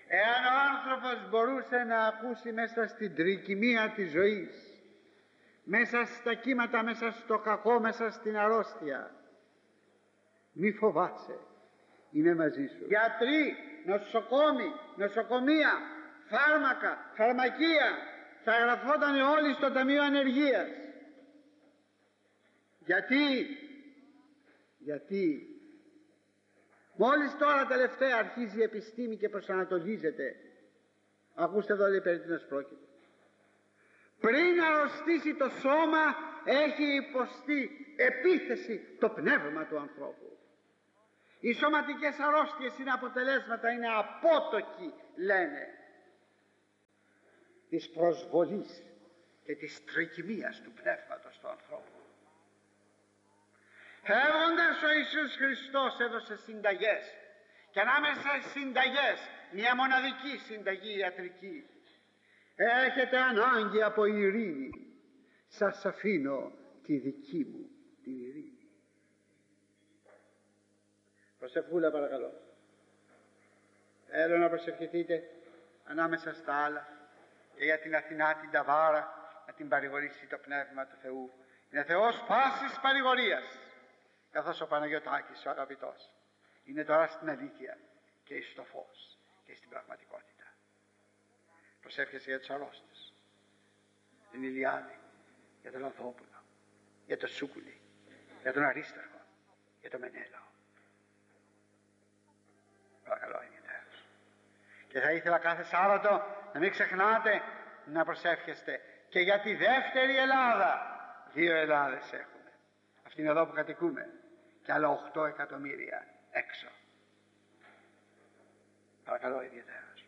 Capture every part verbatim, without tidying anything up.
Εάν ο άνθρωπος μπορούσε να ακούσει μέσα στην τρικυμία της ζωής, μέσα στα κύματα, μέσα στο κακό, μέσα στην αρρώστια, μη φοβάσαι, είμαι μαζί σου. Γιατροί, νοσοκόμοι, νοσοκομεία, φάρμακα, φαρμακεία θα γραφόταν όλοι στο Ταμείο Ανεργίας. Γιατί, γιατί μόλις τώρα τελευταία αρχίζει η επιστήμη και προσανατολίζεται. Ακούστε εδώ λέει περί τίνος πρόκειται. Πριν αρρωστήσει το σώμα έχει υποστεί επίθεση το πνεύμα του ανθρώπου. Οι σωματικές αρρώστιες είναι αποτελέσματα, είναι απότοκοι, λένε, της προσβολής και της τρικυμίας του πνεύματος του ανθρώπου. Φεύγοντας ο Ιησούς Χριστός έδωσε συνταγές, και ανάμεσα στις συνταγές μια μοναδική συνταγή ιατρική. Έχετε ανάγκη από ειρήνη, σας αφήνω τη δική μου την ειρήνη. Προσευχούλα παρακαλώ. Θέλω να προσευχηθείτε ανάμεσα στα άλλα και για την Αθηνά την Ταβάρα, να την παρηγορήσει το Πνεύμα του Θεού. Είναι Θεός πάσης παρηγορίας, καθώς ο Παναγιωτάκης ο αγαπητός είναι τώρα στην αλήθεια και στο φως και στην πραγματικότητα. Προσεύχεσαι για τους αρρώστους, την Ηλιάδη, για τον Ανθόπουλο, για τον Σούκουλη, για τον Αρίσταρχο, για τον Μενέλαο. Παρακαλώ ιδιαίτερος. Και θα ήθελα κάθε Σάββατο να μην ξεχνάτε να προσεύχεστε και για τη δεύτερη Ελλάδα. Δύο Ελλάδες έχουμε. Αυτή είναι εδώ που κατοικούμε και άλλα οχτώ εκατομμύρια έξω. Παρακαλώ ιδιαίτερος.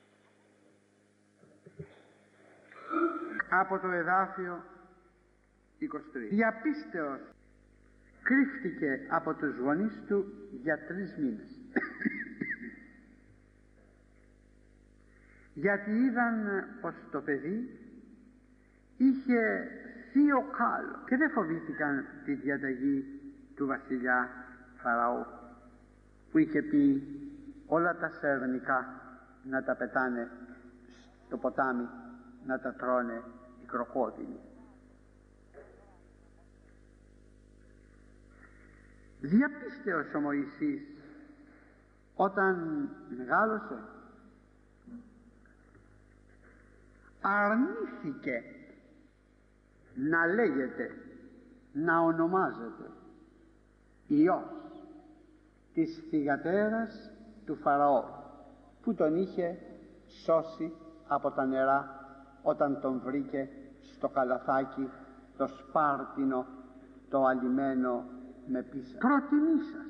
Από το εδάφιο είκοσι τρία. Διαπίστεως κρύφτηκε από τους γονείς του για τρεις μήνες. Γιατί είδαν πως το παιδί είχε θείο κάλο και δεν φοβήθηκαν τη διαταγή του βασιλιά Φαραώ που είχε πει όλα τα σερνικά να τα πετάνε στο ποτάμι, να τα τρώνε οι κροκόδιλοι. Διαπίστεως ο Μωυσής όταν μεγάλωσε αρνήθηκε να λέγεται, να ονομάζεται Υιός της θυγατέρας του Φαραώ που τον είχε σώσει από τα νερά όταν τον βρήκε στο καλαθάκι το σπάρτινο, το αλυμένο με πίσα. Προτιμή σας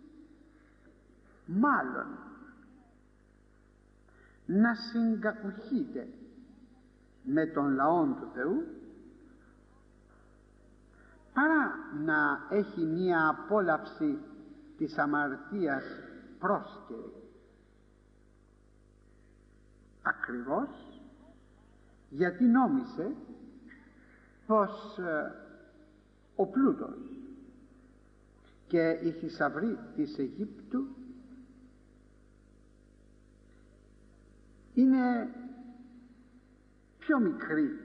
μάλλον να συγκακουχείτε με τον λαό του Θεού παρά να έχει μία απόλαυση της αμαρτίας πρόσκαιρη. Ακριβώς γιατί νόμισε πως ε, ο πλούτος και η θησαυρή της Αιγύπτου είναι πιο μικρή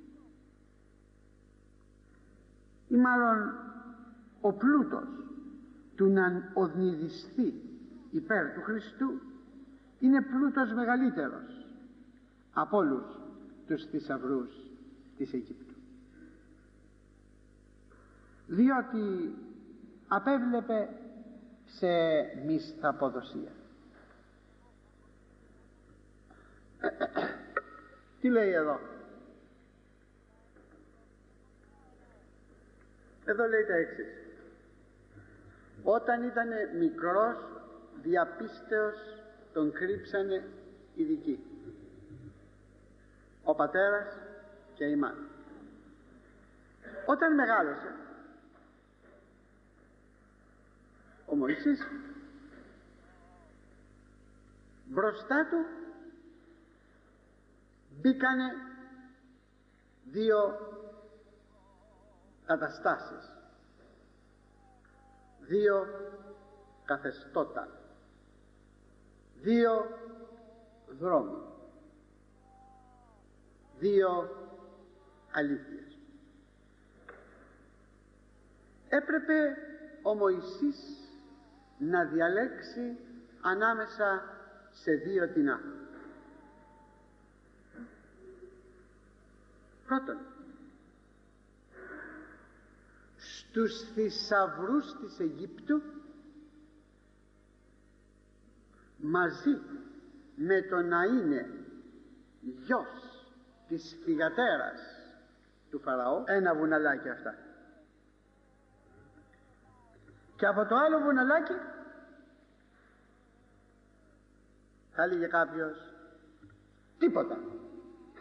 ή μάλλον ο πλούτος του να οδνηδιστεί υπέρ του Χριστού είναι πλούτος μεγαλύτερος από όλους τους θησαυρούς της Αιγύπτου, διότι απέβλεπε σε μισθαποδοσία. Τι λέει εδώ? Εδώ λέει τα εξής. Όταν ήταν μικρός διαπίστεως τον κρύψανε ειδικοί, ο πατέρας και η μάνα. Όταν μεγάλωσε ο Μωυσής, μπροστά του μπήκανε δύο καταστάσεις, δύο καθεστώτα, δύο δρόμοι, δύο αλήθειες. Έπρεπε ο Μωυσής να διαλέξει ανάμεσα σε δύο τινά. Πρώτον, στους θησαυρούς της Αιγύπτου μαζί με το να είναι γιος της θυγατέρας του Φαραώ, ένα βουναλάκι αυτά, και από το άλλο βουναλάκι θα έλεγε κάποιος τίποτα,